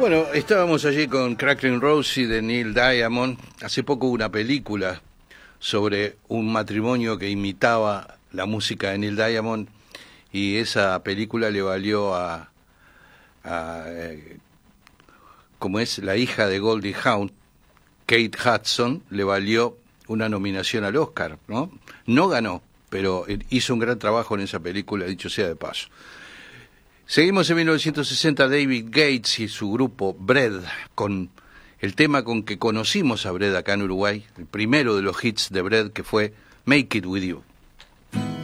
Bueno, estábamos allí con Crackling Rosie de Neil Diamond. Hace poco hubo una película sobre un matrimonio que imitaba la música de Neil Diamond y esa película le valió como es la hija de Goldie Hawn, Kate Hudson, le valió una nominación al Oscar, ¿no? No ganó, pero hizo un gran trabajo en esa película, dicho sea de paso. Seguimos en 1960, David Gates y su grupo Bread, con el tema con que conocimos a Bread acá en Uruguay, el primero de los hits de Bread, que fue Make It With You.